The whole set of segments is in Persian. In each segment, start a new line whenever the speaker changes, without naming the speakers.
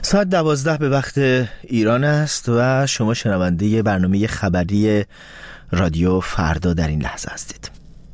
ساعت 12 به وقت ایران است و شما شنونده برنامه خبری رادیو فردا در این لحظه هستید.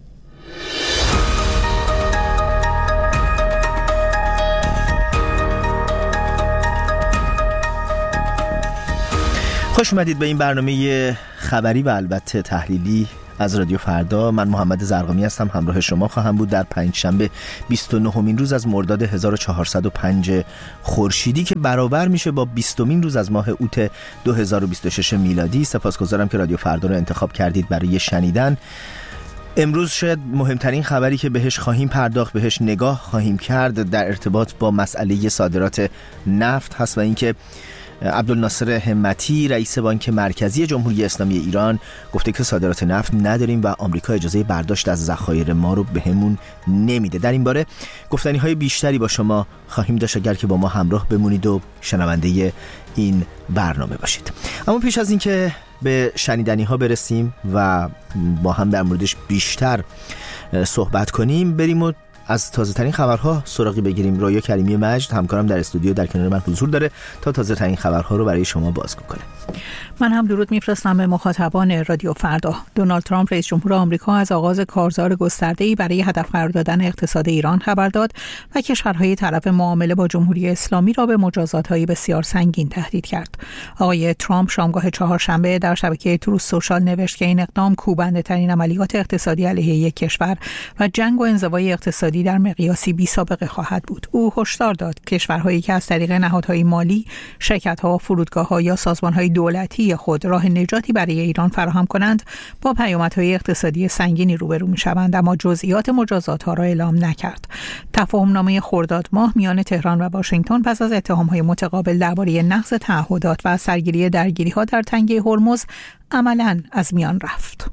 خوش اومدید به این برنامه خبری و البته تحلیلی از رادیو فردا. من محمد زرقامی هستم، همراه شما خواهم بود در پنجشنبه 29مین روز از مرداد 1405 خورشیدی که برابر میشه با 20مین روز از ماه اوت 2026 میلادی. سپاسگزارم که رادیو فردا رو انتخاب کردید برای شنیدن. امروز شاید مهمترین خبری که بهش خواهیم پرداخت، بهش نگاه خواهیم کرد، در ارتباط با مسئله صادرات نفت هست و اینکه عبدالناصر همتی رئیس بانک مرکزی جمهوری اسلامی ایران گفته که صادرات نفت نداریم و آمریکا اجازه برداشت از ذخایر ما رو بهمون نمیده. در این باره گفتنی‌های بیشتری با شما خواهیم داشت اگر که با ما همراه بمونید و شنونده این برنامه باشید. اما پیش از اینکه به شنیدنی‌ها برسیم و با هم در موردش بیشتر صحبت کنیم، بریم و از تازه ترین خبرها سراغی بگیریم. رویا کریمی مجد همکارم در استودیو در کنار من حضور داره تا تازه ترین خبرها رو برای شما بازگو کنه.
من هم درود میفرستم به مخاطبان رادیو فردا. دونالد ترامپ رئیس جمهور آمریکا از آغاز کارزار گسترده‌ای برای هدف قرار دادن اقتصاد ایران خبر داد و کشورهای طرف معامله با جمهوری اسلامی را به مجازات‌های بسیار سنگین تهدید کرد. آقای ترامپ شامگاه چهارشنبه در شبکه تروث سوشال نوشت که این اقدام کوبنده‌ترین عملیات اقتصادی علیه یک کشور و جنگ و انزوای اقتصادی در مقیاسی بی‌سابقه خواهد بود. او هشدار داد کشورهایی که از طریق نهادهای مالی، شرکت‌ها، فرودگاه‌ها یا سازمان‌های دولتی خود راه نجاتی برای ایران فراهم کنند با پیامدهای اقتصادی سنگینی روبرو می‌شوند، اما جزئیات مجازات‌ها را اعلام نکرد. تفاهم‌نامه خرداد ماه میان تهران و واشنگتن پس از اتهام‌های متقابل درباره نقض تعهدات و سرگیری درگیری‌ها در تنگه هرمز عملاً از میان رفت.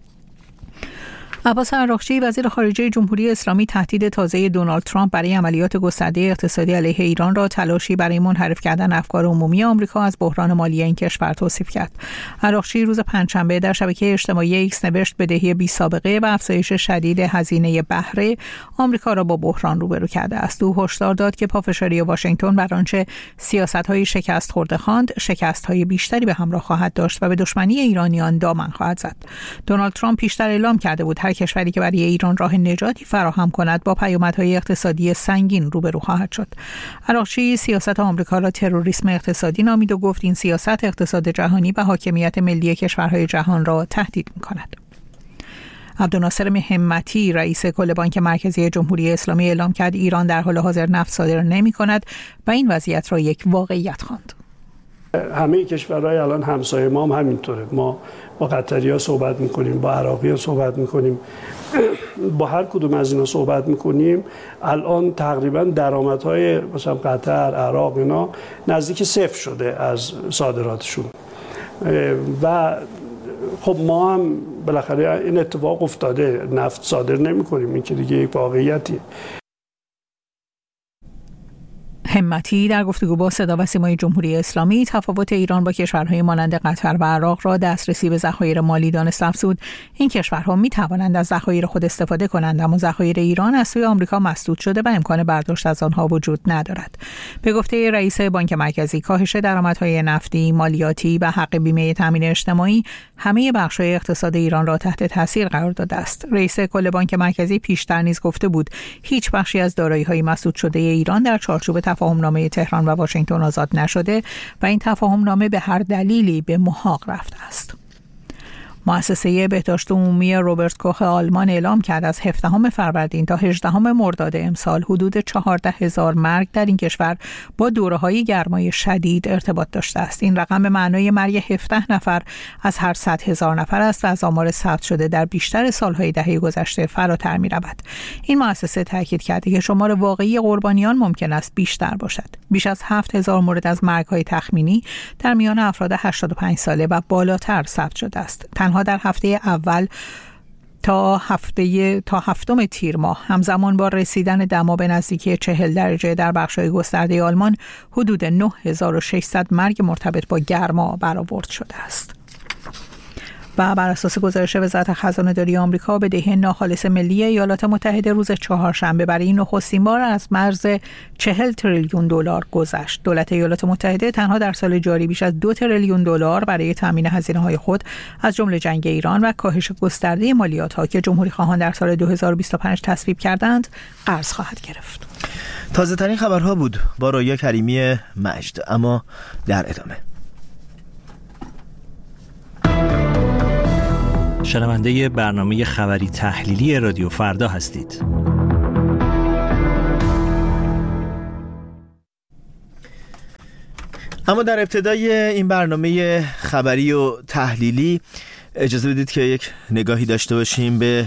عباس عراقچی وزیر خارجه جمهوری اسلامی تهدید تازه دونالد ترامپ برای عملیات گسترده اقتصادی علیه ایران را تلاشی برای منحرف کردن افکار عمومی آمریکا از بحران مالی این کشور توصیف کرد. عراقچی روز پنجشنبه در شبکه اجتماعی ایکس نوشت بدهی بی‌سابقه و افزایش شدید هزینه بهره آمریکا را با بحران روبرو کرده است. او هشدار داد که پافشاری واشنگتن بر آنچه سیاست‌های شکست خورده خواند، شکست‌های بیشتری به همراه خواهد داشت و به دشمنی ایرانیان دامن خواهد زد. دونالد ترامپ پیشتر اعلام کرده بود کشوری که برای ایران راه نجاتی فراهم کند با پیامدهای اقتصادی سنگین روبرو خواهد شد. عراقچی سیاست آمریکا را تروریسم اقتصادی نامید و گفت این سیاست اقتصاد جهانی و حاکمیت ملی کشورهای جهان را تهدید می‌کند. عبدالناصر همتی رئیس کل بانک مرکزی جمهوری اسلامی اعلام کرد ایران در حال حاضر نفت صادر نمی‌کند و این وضعیت را یک واقعیت خواند.
همه کشورهای الان همسایه ما هم همینطوره. ما با قطری‌ها صحبت می‌کنیم، با عراقی‌ها صحبت می‌کنیم، با هر کدوم از اینا صحبت می‌کنیم. الان تقریبا درآمدهای مثلا قطر، عراق اینا نزدیک صفر شده از صادراتشون و خب ما هم بالاخره این اتفاق افتاده، نفت صادر نمی‌کنیم. این که دیگه یک واقعیتیه.
همتی در گفتگو با صدا و سیمای جمهوری اسلامی تفاوت ایران با کشورهای مانند قطر و عراق را دسترسی به ذخایر مالی دانست افزود. این کشورها می توانند از ذخایر خود استفاده کنند، اما ذخایر ایران از سوی آمریکا مسدود شده و امکان برداشت از آنها وجود ندارد. به گفته رئیس بانک مرکزی، کاهش درآمدهای نفتی، مالیاتی و حق بیمه تامین اجتماعی همه بخش‌های اقتصاد ایران را تحت تاثیر قرار داده است. رئیس کل بانک مرکزی پیشتر نیز گفته بود هیچ بخشی از دارایی‌های مسدود شده ایران در چارچوب تفاهمنامه تهران و واشنگتن آزاد نشده و این تفاهمنامه به هر دلیلی به محاق رفته است. مؤسسه بهداشت عمومی روبرت کوخ آلمان اعلام کرد از 17 فروردین تا 18 مرداد امسال حدود 14,000 مرگ در این کشور با دوره‌های گرمای شدید ارتباط داشته است. این رقم به معنای مرگ 17 نفر از هر 100,000 نفر است و از آمار ثبت شده در بیشتر سالهای دهه گذشته فراتر می‌رود. این مؤسسه تاکید کرده که شمار واقعی قربانیان ممکن است بیشتر باشد. بیش از 7,000 مورد از مرگ‌های تخمینی در میان افراد 85 ساله و بالاتر ثبت شده است. تنها در هفته اول تا هفتم تیر ماه همزمان با رسیدن دما به نزدیکی 40 درجه در بخش‌های گسترده آلمان حدود 9600 مرگ مرتبط با گرما برآورد شده است. و بر اساس گزارش وزارت خزانه‌داری آمریکا بدهی ناخالص ملی ایالات متحده روز چهارشنبه برای نخستین بار از مرز 40 تریلیون دلار گذشت. دولت ایالات متحده تنها در سال جاری بیش از 2 تریلیون دلار برای تامین هزینه‌های خود از جمله جنگ ایران و کاهش گسترده مالیات‌ها که جمهوری‌خواهان در سال 2025 تصویب کردند قرض خواهد گرفت.
تازه ترین خبرها بود با رویا کریمی مجد، اما در ادامه
شنونده برنامه خبری تحلیلی رادیو فردا هستید.
اما در ابتدای این برنامه خبری و تحلیلی اجازه بدید که یک نگاهی داشته باشیم به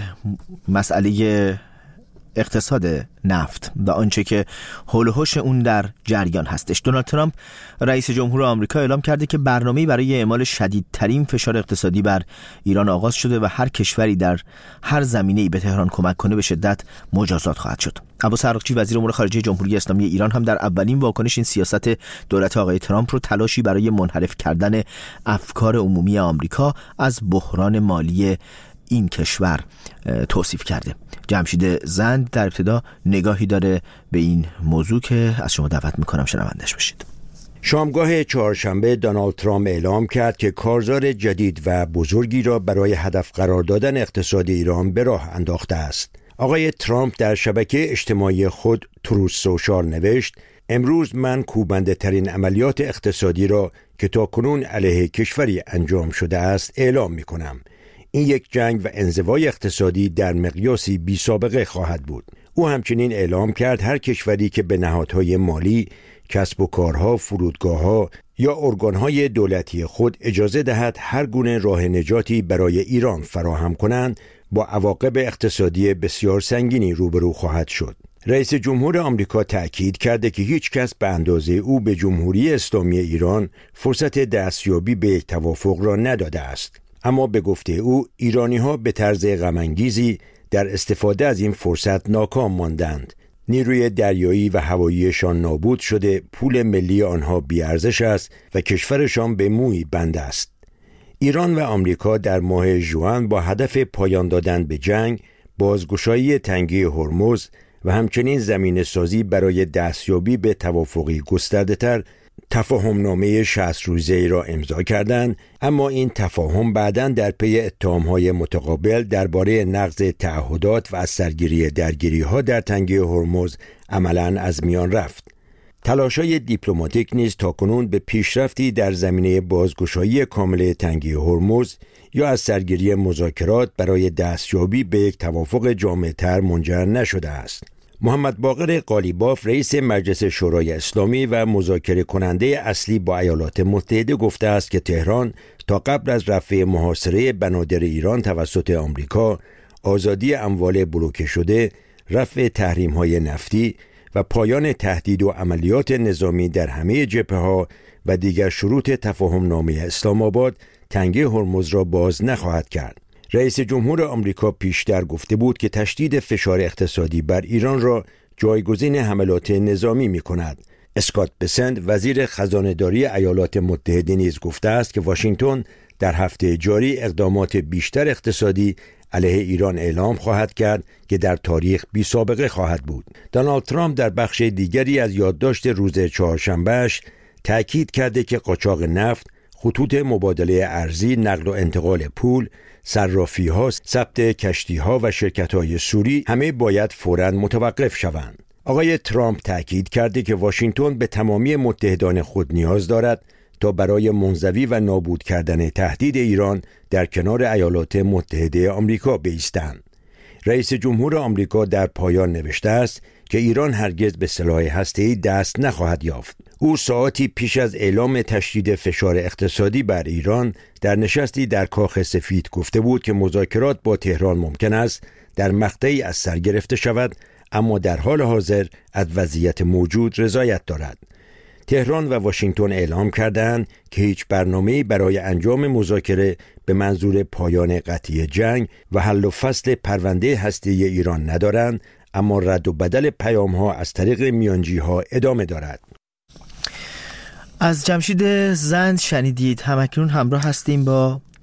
مسئله اقتصاد نفت و آنچه که حول و حوش اون در جریان هستش. دونالد ترامپ رئیس جمهور آمریکا اعلام کرده که برنامه‌ای برای اعمال شدیدترین فشار اقتصادی بر ایران آغاز شده و هر کشوری در هر زمینه‌ای به تهران کمک کنه به شدت مجازات خواهد شد. عباس عراقچی وزیر امور خارجه جمهوری اسلامی ایران هم در اولین واکنش این سیاست دولت آقای ترامپ رو تلاشی برای منحرف کردن افکار عمومی آمریکا از بحران مالی این کشور توصیف کرده. جمشید زند در ابتدا نگاهی داره به این موضوع که از شما دعوت میکنم شنوندش باشید.
شامگاه چهارشنبه دونالد ترامپ اعلام کرد که کارزار جدید و بزرگی را برای هدف قرار دادن اقتصاد ایران به راه انداخته است. آقای ترامپ در شبکه اجتماعی خود تروث سوشال نوشت: امروز من کوبنده ترین عملیات اقتصادی را که تاکنون علیه کشوری انجام شده است اعلام می کنم. این یک جنگ و انزوای اقتصادی در مقیاسی بی سابقه خواهد بود. او همچنین اعلام کرد هر کشوری که به نهادهای مالی، کسب و کارها، فرودگاه‌ها یا ارگان‌های دولتی خود اجازه دهد هر گونه راه نجاتی برای ایران فراهم کنند، با عواقب اقتصادی بسیار سنگینی روبرو خواهد شد. رئیس جمهور آمریکا تأکید کرده که هیچ کس به اندازه او به جمهوری اسلامی ایران فرصت دستیابی به یک توافق را نداده است. اما به گفته او ایرانی‌ها به طرز غم‌انگیزی در استفاده از این فرصت ناکام ماندند. نیروی دریایی و هواییشان نابود شده، پول ملی آنها بی‌ارزش است و کشورشان به مویی بند است. ایران و آمریکا در ماه ژوئن با هدف پایان دادن به جنگ، بازگشایی تنگه هرمز و همچنین زمینه‌سازی برای دستیابی به توافقی گسترده‌تر تفاهمنامه 60 روزه‌ای را امضا کردند، اما این تفاهم بعداً در پی اتهام‌های متقابل درباره نقض تعهدات و از سرگیری درگیری‌ها در تنگه هرمز عملاً از میان رفت. تلاش‌های دیپلماتیک نیز تاکنون به پیشرفتی در زمینه بازگشایی کامل تنگه هرمز یا از سرگیری مذاکرات برای دستیابی به یک توافق جامع‌تر منجر نشده است. محمد باقر قالیباف رئیس مجلس شورای اسلامی و مذاکره کننده اصلی با ایالات متحده گفته است که تهران تا قبل از رفع محاصره بنادر ایران توسط آمریکا، آزادی اموال بلوکه شده، رفع تحریم‌های نفتی و پایان تهدید و عملیات نظامی در همه جبهه‌ها و دیگر شروط تفاهمنامه اسلام آباد تنگه هرمز را باز نخواهد کرد. رئیس جمهور آمریکا پیشتر گفته بود که تشدید فشار اقتصادی بر ایران را جایگزین حملات نظامی می کند. اسکات بسنت وزیر خزانه‌داری ایالات متحده نیز گفته است که واشنگتن در هفته جاری اقدامات بیشتر اقتصادی علیه ایران اعلام خواهد کرد که در تاریخ بی سابقه خواهد بود. دونالد ترامپ در بخش دیگری از یادداشت روز چهارشنبه‌اش تأکید کرده که قاچاق نفت، خطوط مبادله ارزی، نقل و انتقال پول، صرافی‌ها، ثبت کشتی‌ها و شرکت‌های سوری همه باید فوراً متوقف شوند. آقای ترامپ تأکید کرده که واشنگتن به تمامی متحدان خود نیاز دارد تا برای منزوی و نابود کردن تهدید ایران در کنار ایالات متحده آمریکا بایستند. رئیس جمهور آمریکا در پایان نوشته است که ایران هرگز به سلاح هسته‌ای دست نخواهد یافت. او ساعتی پیش از اعلام تشدید فشار اقتصادی بر ایران در نشستی در کاخ سفید گفته بود که مذاکرات با تهران ممکن است در مقطعی از سر گرفته شود، اما در حال حاضر از وضعیت موجود رضایت دارد. تهران و واشنگتن اعلام کردند که هیچ برنامه‌ای برای انجام مذاکره به منظور پایان قطعی جنگ و حل و فصل پرونده هسته‌ای ایران ندارند، اما رد و بدل پیام‌ها از طریق میانجی‌ها ادامه دارد.
از جمشید زند شنیدید. همکنون همراه هستیم با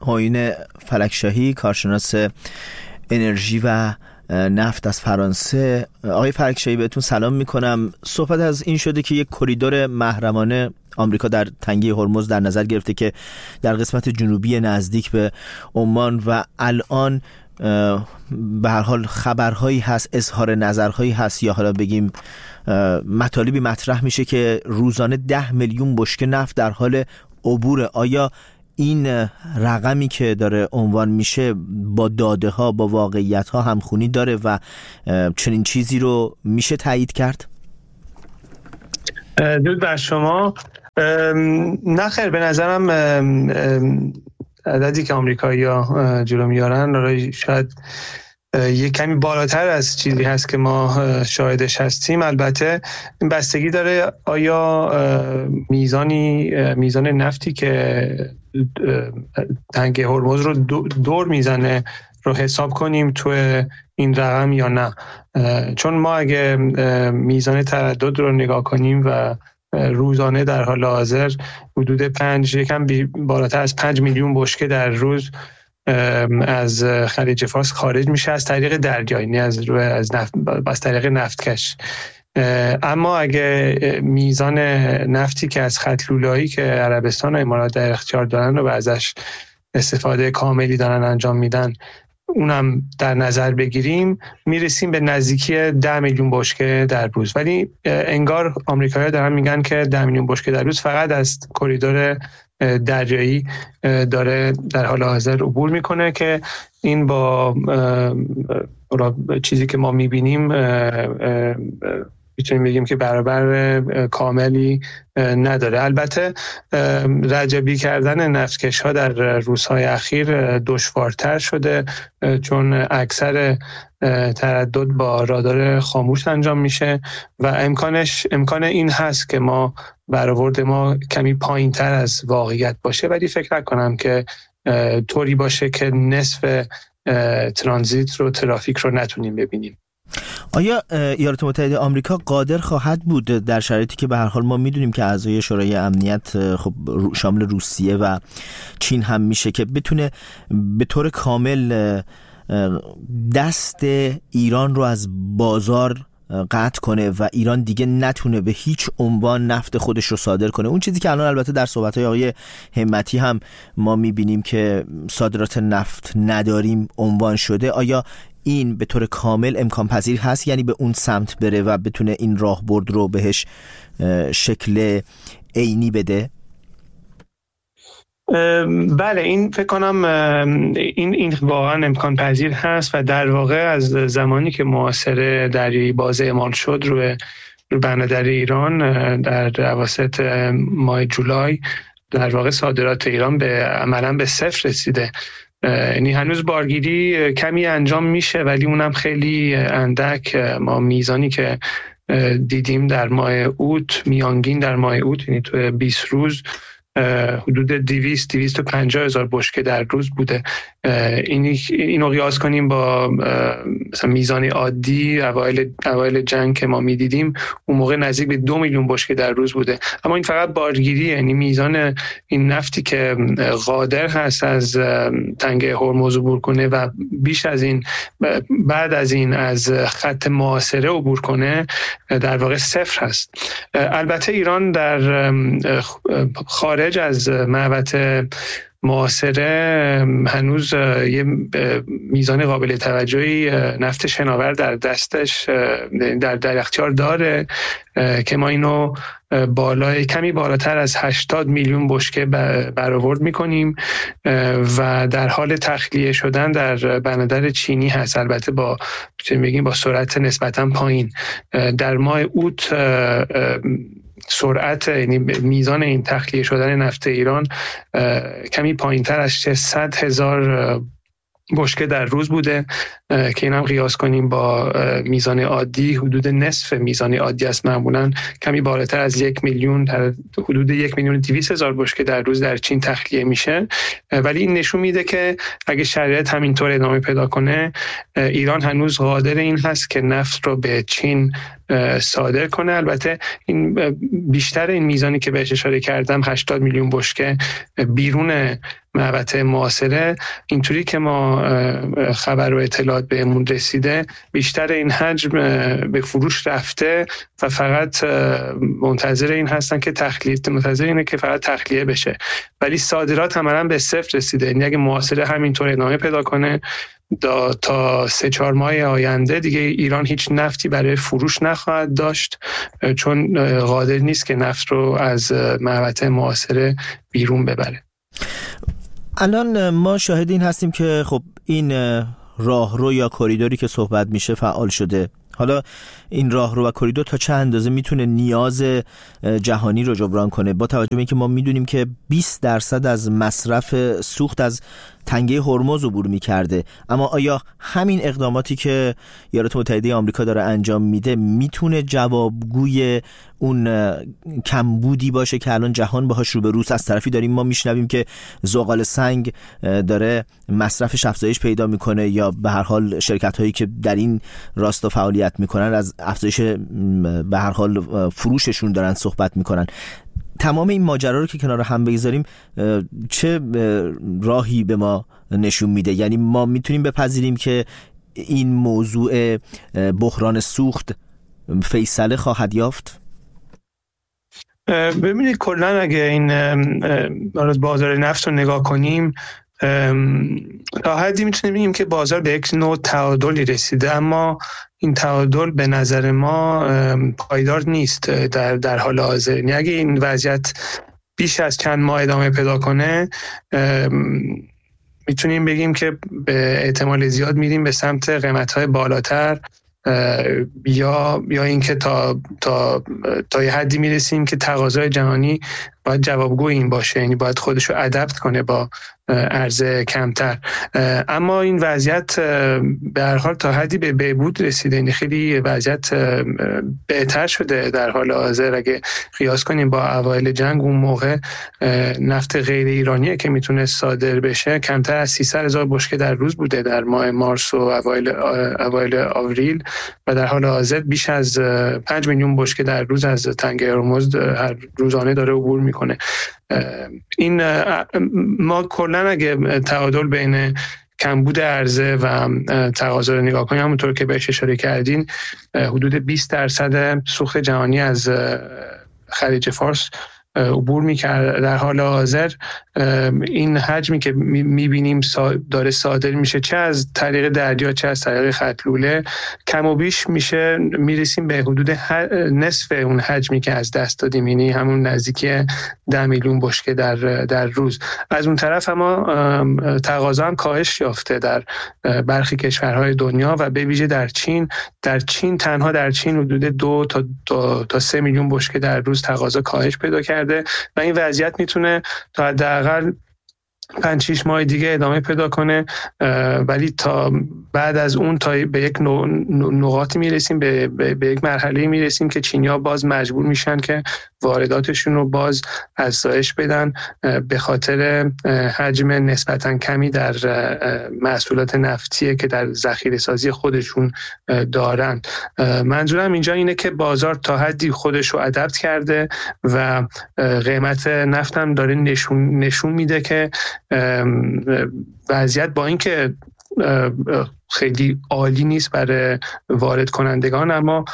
هوین فلکشاهی، کارشناس انرژی و نفت از فرانسه. آقای فلکشاهی بهتون سلام میکنم. صحبت از این شده که یک کریدور محرمانه آمریکا در تنگه هرمز در نظر گرفته که در قسمت جنوبی نزدیک به عمان و الان به هر حال خبرهایی هست، اظهار نظرهایی هست یا حالا بگیم مطالبی مطرح میشه که روزانه 10 میلیون بشکه نفت در حال عبور. آیا این رقمی که داره عنوان میشه با داده ها، با واقعیت ها همخونی داره و چنین چیزی رو میشه تایید کرد؟
درود بر شما. نه خیر، به نظرم عددی که آمریکایی‌ها جلو میارن شاید یک کمی بالاتر از چیزی هست که ما شاهدش هستیم. البته این بستگی داره آیا میزان نفتی که تنگه هرمز رو دور میزنه رو حساب کنیم تو این رقم یا نه. چون ما اگه میزان تردد رو نگاه کنیم و روزانه در حال حاضر حدود یکم بالاتر از 5 میلیون بشکه در روز از خلیج فارس خارج میشه از طریق دریایی، نه از طریق نفتکش. اما اگه میزان نفتی که از خط لولایی که عربستان و امارات در اختیار دارن رو ازش استفاده کاملی دارن انجام میدن اونم در نظر بگیریم، میرسیم به نزدیکی 10 میلیون بشکه در روز. ولی انگار آمریکایی‌ها دارن میگن که 10 میلیون بشکه در روز فقط از کریدور دریایی داره در حال حاضر عبور میکنه که این با چیزی که ما میبینیم میتونیم بگیم که برابر کاملی نداره. البته رجبی کردن نفتکش ها در روزهای اخیر دشوارتر شده چون اکثر تردد با رادار خاموش انجام میشه و امکان این هست که برآورد ما کمی پایین تر از واقعیت باشه، ولی فکر نکنم که طوری باشه که نصف ترانزیت رو، ترافیک رو نتونیم ببینیم.
آیا ایالات متحده آمریکا قادر خواهد بود در شرایطی که به هر حال ما میدونیم که اعضای شورای امنیت خب شامل روسیه و چین هم میشه که بتونه به طور کامل دست ایران رو از بازار قطع کنه و ایران دیگه نتونه به هیچ عنوان نفت خودش رو صادر کنه؟ اون چیزی که الان البته در صحبت‌های آقای همتی هم ما میبینیم که صادرات نفت نداریم عنوان شده. آیا این به طور کامل امکان پذیر هست، یعنی به اون سمت بره و بتونه این راهبرد رو بهش شکل عینی بده؟
بله، این فکر کنم این واقعا امکان پذیر هست و در واقع از زمانی که محاصره دریایی باز اعمال شد روی بندر ایران در اواسط ماه جولای، در واقع صادرات ایران عملاً به صفر رسیده. یعنی هنوز بارگیری کمی انجام میشه ولی اونم خیلی اندک. ما میزانی که دیدیم در ماه اوت، میانگین در ماه اوت، یعنی تو 20 روز حدود 250 هزار بشکه در روز بوده. اینو قیاس کنیم با مثلا میزان عادی اوایل جنگ که ما میدیدیم، اون موقع نزدیک به 2 میلیون بشکه در روز بوده. اما این فقط بارگیری، یعنی میزان این نفتی که قادر هست از تنگه هرمز عبور کنه و بیش از این بعد از این از خط محاصره عبور کنه در واقع صفر هست. البته ایران در خارج از محوطه محاصره هنوز یه میزان قابل توجهی نفت شناور در دستش در اختیار داره که ما اینو کمی بالاتر از 80 میلیون بشکه برآورد میکنیم و در حال تخلیه شدن در بندر چینی هست، البته با سرعت نسبتا پایین. در ماه اوت سرعت، یعنی میزان این تخلیه شدن نفت ایران کمی پایینتر از 100 هزار بشکه در روز بوده که اینم قیاس کنیم با میزان عادی، حدود نصف میزان عادی است. معمولا کمی بالاتر از 1 میلیون، در حدود 1,200,000 بشکه در روز در چین تخلیه میشه. ولی این نشون میده که اگه شرایط همینطور ادامه پیدا کنه، ایران هنوز قادر این هست که نفت رو به چین صادر کنه. البته این بیشتر این میزانی که بهش اشاره کردم 80 میلیون بشکه بیرون محوطه معاصره، اینطوری که ما خبر و اطلاعات بهمون رسیده بیشتر این حجم به فروش رفته و فقط منتظر این هستن که منتظر اینه که فقط تخلیه بشه. ولی صادرات عملاً به صفر رسیده. یعنی اگه معاصره همینطور ادامه پیدا کنه تا 3-4 ماه آینده دیگه ایران هیچ نفتی برای فروش نخواهد داشت، چون قادر نیست که نفت رو از محوطه معاصره بیرون ببره.
الان ما شاهد این هستیم که خب این راهرو یا کریدوری که صحبت میشه فعال شده. حالا این راهرو و کریدور تا چه اندازه میتونه نیاز جهانی رو جبران کنه، با توجه به اینکه ما میدونیم که 20% از مصرف سوخت از تنگه هرمز عبور میکرده، اما آیا همین اقداماتی که ایالات متحده آمریکا داره انجام میده میتونه جوابگوی اون کمبودی باشه که الان جهان باهاش روبروست؟ از طرفی داریم ما میشنویم که زغال سنگ داره مصرفش افزایش پیدا میکنه، یا به هر حال شرکت هایی که در این راستا فعالیت میکنن از افزایش به هر حال فروششون دارن صحبت میکنن. تمام این ماجرا رو که کنار هم بگذاریم چه راهی به ما نشون میده؟ یعنی ما میتونیم بپذیریم که این موضوع بحران سوخت فیصله خواهد یافت؟
ببینید کلاً اگه این بازار نفت رو نگاه کنیم تا حدی میتونیم بگیم که بازار به یک نوع تعادلی رسیده، اما این تعادل به نظر ما پایدار نیست در حال حاضر. یعنی اگه این وضعیت بیش از چند ماه ادامه پیدا کنه میتونیم بگیم که به احتمال زیاد میریم به سمت قیمت‌های بالاتر، یا اینکه تا یه حدی میرسیم که تقاضای جهانی باید جوابگو این باشه، یعنی باید خودشو ادپت کنه با عرضه کمتر. اما این وضعیت به هر حال تا حدی به بهبود رسیده، یعنی خیلی وضعیت بهتر شده در حال حاضر. اگه قیاس کنیم با اوایل جنگ، اون موقع نفت غیر ایرانی که میتونه صادر بشه کمتر از 300,000 بشکه در روز بوده در ماه مارس و اوایل آوریل، و در حال حاضر بیش از 5 میلیون بشکه در روز از تنگه هرمز هر روزانه داره عبور میکنه. این ما کلا اگه تعادل بین کمبود عرضه و تقاضا رو نگاه کنیم، همونطور که بهش اشاره کردین، حدود 20% سوخت جهانی از خلیج فارس عبور میکرد. در حال حاضر این حجمی که میبینیم داره صادر میشه، چه از طریق دریا چه از طریق خط لوله، کم و بیش میرسیم به حدود نصف اون حجمی که از دست دادیم، یعنی همون نزدیکی 10 میلیون بشکه در روز. از اون طرف اما تقاضا هم کاهش یافته در برخی کشورهای دنیا و به ویژه در چین تنها در چین حدود 2 تا 3 میلیون بشکه در روز تقاضا کاهش پیدا کرده و این وضعیت میتونه تا حداقل 5-6 ماه دیگه ادامه پیدا کنه. ولی تا بعد از اون تا به یک نقاطی میرسیم، به یک مرحله میرسیم که چینی‌ها باز مجبور میشن که وارداتشون رو باز افزایش بدن به خاطر حجم نسبتاً کمی در محصولات نفتی که در ذخیره سازی خودشون دارن. منظورم اینجا اینه که بازار تا حدی خودش رو ادپت کرده و قیمت نفت هم داره نشون میده که وضعیت با اینکه خیلی عالی نیست برای وارد کنندگان، اما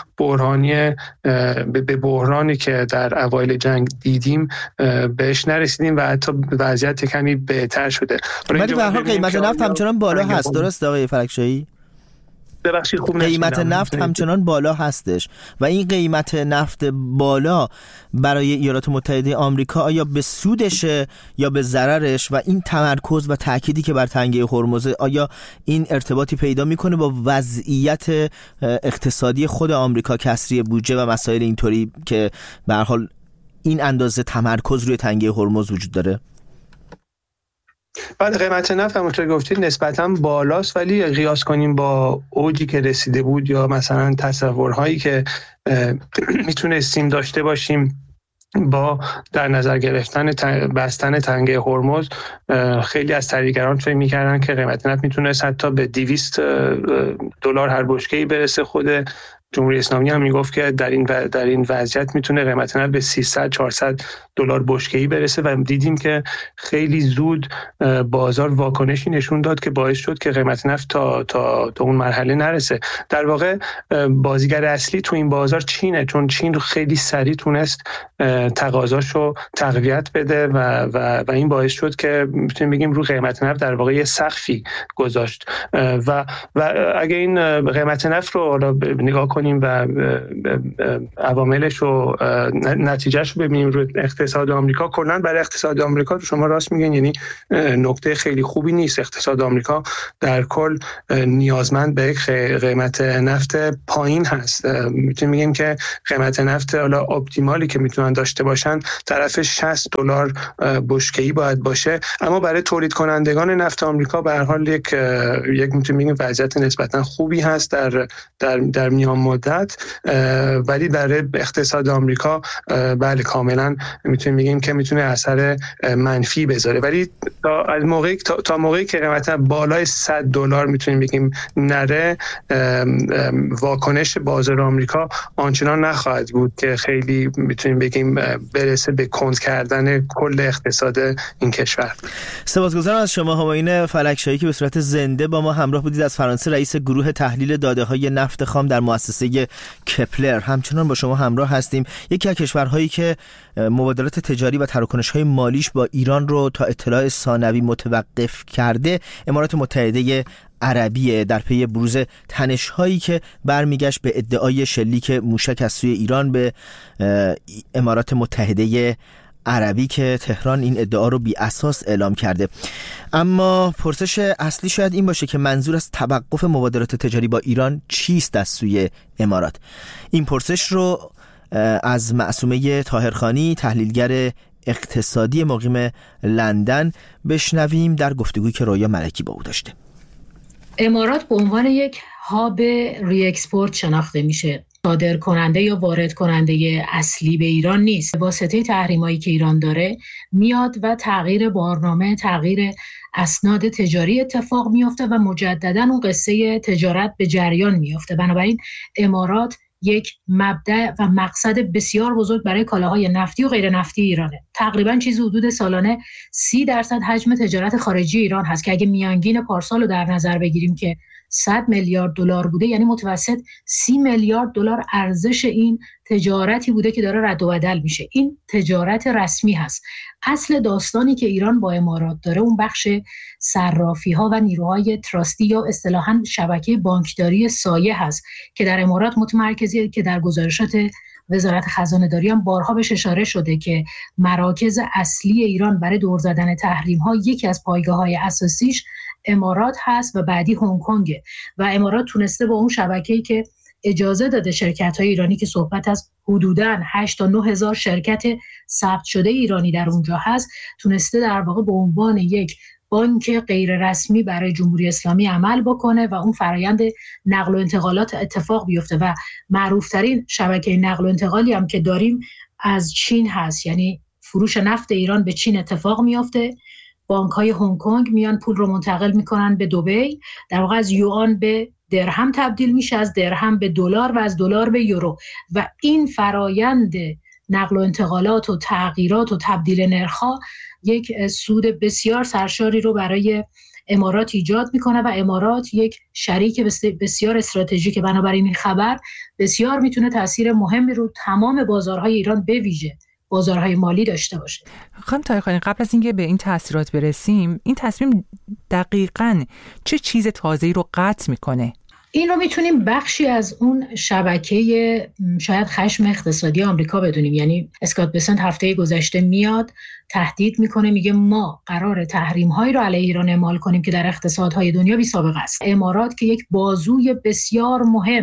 به بحرانی که در اوایل جنگ دیدیم بهش نرسیدیم و حتی وضعیت کمی بهتر شده.
ولی به هر حال قیمت نفت همچنان بالا هست، درست آقای فرکشاهی؟ قیمت نفت همچنان بالا هستش و این قیمت نفت بالا برای ایالات متحده آمریکا آیا به سودشه یا به ضررش؟ و این تمرکز و تأکیدی که بر تنگه هرمز، آیا این ارتباطی پیدا میکنه با وضعیت اقتصادی خود آمریکا، کسری بودجه و مسائل اینطوری که به هر حال این اندازه تمرکز روی تنگه هرمز وجود داره؟
بعد قیمت نفت همونطور گفتید نسبتاً بالاست، ولی قیاس کنیم با اوجی که رسیده بود یا مثلا تصورهایی که میتونستیم داشته باشیم با در نظر گرفتن بستن تنگه هرمز، خیلی از تحلیلگران فکر می‌کردن که قیمت نفت میتونست حتی به $200 هر بشکه‌ای برسه. خود جمهوری اسلامی هم میگفت که در این وضعیت میتونه قیمت نفت به $300-400 بشکه‌ای برسه و دیدیم که خیلی زود بازار واکنشی نشون داد که باعث شد که قیمت نفت تا اون مرحله نرسه. در واقع بازیگر اصلی تو این بازار چینه، چون چین خیلی سریع تونست تقاضاشو تقویت بده و این باعث شد که میتونیم بگیم رو قیمت نفت در واقع یه سقفی گذاشت و اگه این قیمت نفت رو نگاه کنیم و عواملش رو نتیجهش رو ببینیم رو اقتصاد آمریکا، کلاً برای اقتصاد آمریکا شما راست میگین، یعنی نکته خیلی خوبی نیست. اقتصاد آمریکا در کل نیازمند به قیمت نفت پایین هست. میتونیم بگیم که قیمت نفت حالا اپتیمالی که میتونن داشته باشن طرف $60 بشکه‌ای باید باشه، اما برای تولید کنندگان نفت آمریکا به هر حال یک میتونیم بگیم وضعیت نسبتا خوبی هست در میان مدت، ولی برای اقتصاد آمریکا بله کاملا میتونیم بگیم که میتونه اثر منفی بذاره. ولی تا موقعی که قیمت بالای $100 میتونیم بگیم نره، واکنش بازار آمریکا آنچنان نخواهد بود که خیلی میتونیم بگیم برسه به کند کردن کل اقتصاد این کشور.
سپاسگزارم از شما همایون فلکشاهی که به صورت زنده با ما همراه بودید از فرانسه، رئیس گروه تحلیل داده‌های نفت خام در مؤسسه کپلر. همچنان با شما همراه هستیم. یکی از کشورهایی که مبادلات تجاری و تراکنش‌های مالیش با ایران رو تا اطلاع ثانوی متوقف کرده، امارات متحده عربیه، در پی بروز تنش‌هایی که برمیگشت به ادعای شلیک موشک از سوی ایران به امارات متحده عربی که تهران این ادعا رو بی اساس اعلام کرده. اما پرسش اصلی شاید این باشه که منظور از توقف مبادلات تجاری با ایران چیست از سوی امارات؟ این پرسش رو از معصومه طاهرخانی، تحلیلگر اقتصادی مقیم لندن، بشنویم در گفتگویی که رویا ملکی با او داشته.
امارات به عنوان یک هاب ری اکسپورت شناخته میشه. صادر کننده یا وارد کننده اصلی به ایران نیست. واسطه تحریمایی که ایران داره میاد و تغییر بارنامه، تغییر اسناد تجاری اتفاق میفته و مجددا اون قصه تجارت به جریان میفته. بنابراین امارات یک مبدأ و مقصد بسیار بزرگ برای کالاهای نفتی و غیر نفتی ایرانه. تقریبا چیزی حدود سالانه 30% حجم تجارت خارجی ایران هست که اگه میانگین پارسال رو در نظر بگیریم که $100 میلیارد بوده، یعنی متوسط $30 میلیارد ارزش این تجارتی بوده که داره رد و بدل میشه. این تجارت رسمی هست. اصل داستانی که ایران با امارات داره اون بخش صرافی ها و نیروهای تراستی یا اصطلاحاً شبکه بانکداری سایه هست که در امارات متمرکزیه، که در گزارشات وزارت خزانه داری هم بارها بهش اشاره شده که مراکز اصلی ایران برای دور زدن تحریم ها یکی از پایگاه‌های اساسیش امارات هست و بعدی هنگ کنگ و امارات تونسته با اون شبکه‌ای که اجازه داده شرکت‌های ایرانی که صحبت از حدوداً 8 تا 9 هزار شرکت ثبت شده ایرانی در اونجا هست، تونسته در واقع به عنوان یک بانک غیر رسمی برای جمهوری اسلامی عمل بکنه و اون فرایند نقل و انتقالات اتفاق بیفته و معروفترین شبکه نقل و انتقالی هم که داریم از چین هست، یعنی فروش نفت ایران به چین اتفاق میفته، بانک‌های هنگ کنگ میان پول رو منتقل میکنن به دبی، در واقع از یوآن به درهم تبدیل میشه، از درهم به دلار و از دلار به یورو و این فرایند نقل و انتقالات و تغییرات و تبدیل نرخ‌ها یک سود بسیار سرشاری رو برای امارات ایجاد میکنه و امارات یک شریک بسیار استراتژیک، بنابراین این خبر بسیار میتونه تاثیر مهمی رو تمام بازارهای ایران به ویژه بازارهای مالی داشته باشه.
خانم طاهرخانی، قبل از اینکه به این تاثیرات برسیم، این تصمیم دقیقاً چه چیز تازه‌ای رو قطع میکنه؟
این رو میتونیم بخشی از اون شبکه شاید خشم اقتصادی آمریکا بدونیم. یعنی اسکات بسنت هفته گذشته میاد تهدید میکنه، میگه ما قرار تحریم‌هایی رو علیه ایران اعمال کنیم که در اقتصادهای دنیا بی سابقه است. امارات که یک بازوی بسیار مهم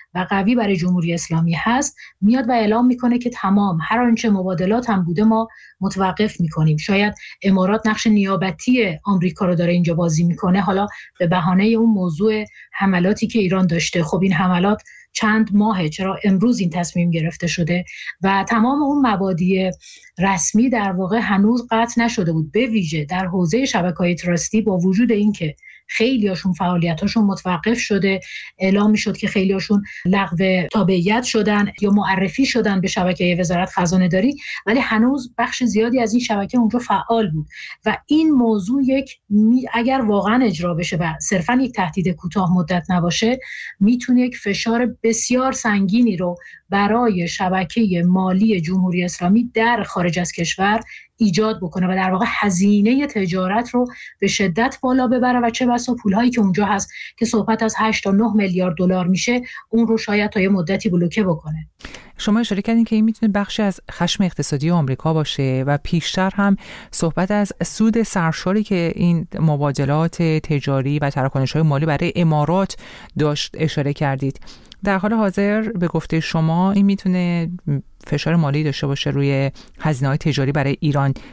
و قوی برای جمهوری اسلامی هست، میاد و اعلام میکنه که تمام هر آنچه مبادلات هم بوده ما متوقف میکنیم. شاید امارات نقش نیابتی آمریکا رو داره اینجا بازی میکنه، حالا به بهانه اون موضوع حملاتی که ایران داشته. خب این حملات چند ماهه، چرا امروز این تصمیم گرفته شده؟ و تمام اون مبادی رسمی در واقع هنوز قطع نشده بود، به ویژه در حوزه شبکه‌های تراستی. با وجود اینکه خیلیاشون فعالیتاشون متوقف شده، اعلام میشد که خیلیاشون لغو تابعیت شدن یا معرفی شدن به شبکه وزارت خزانه داری، ولی هنوز بخش زیادی از این شبکه اونجا فعال بود و این موضوع اگر واقعا اجرا بشه و صرفا یک تهدید کوتاه مدت نباشه، میتونه یک فشار بسیار سنگینی رو برای شبکه مالی جمهوری اسلامی در خارج از کشور ایجاد بکنه و در واقع هزینه تجارت رو به شدت بالا ببره و چه بسا پولهایی که اونجا هست که صحبت از 8 تا 9 میلیارد دلار میشه، اون رو شاید تا یه مدتی بلوکه بکنه.
شما اشاره کردین که این میتونه بخشی از خشم اقتصادی آمریکا باشه و پیشتر هم صحبت از سود سرشاری که این مبادلات تجاری و تراکنش‌های مالی برای امارات داشت اشاره کردید. در حال حاضر به گفته شما این میتونه فشار مالی داشته باشه روی هزینه‌های تجاری برای ایران.